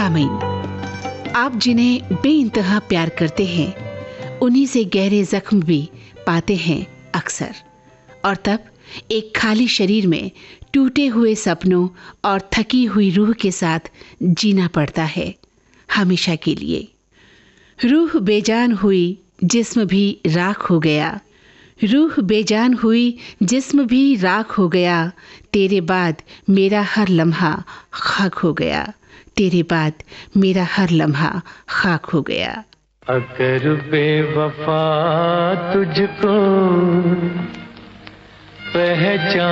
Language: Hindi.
सामीन, आप जिन्हें बेइंतहा प्यार करते हैं उन्हीं से गहरे जख्म भी पाते हैं अक्सर, और तब एक खाली शरीर में टूटे हुए सपनों और थकी हुई रूह के साथ जीना पड़ता है हमेशा के लिए। रूह बेजान हुई, जिस्म भी राख हो गया। रूह बेजान हुई, जिस्म भी राख हो गया। तेरे बाद मेरा हर लम्हा खाक हो गया। तेरे बाद मेरा हर लम्हा खाक हो गया। अगर बेवफा तुझको पहचान